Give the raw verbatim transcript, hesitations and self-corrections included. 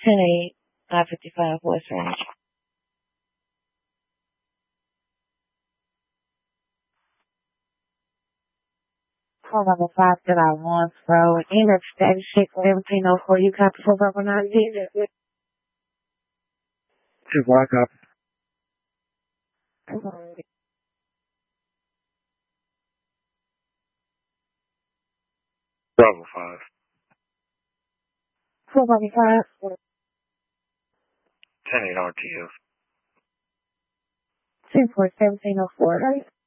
ten eight, I fifty-five West Range. Four level five that I want, bro. And that's status shit for everything else for you copy for verbal not did it. Just walk up. Bravo five. Four level five. ten eight R T F. Ten four seventeen oh four, right?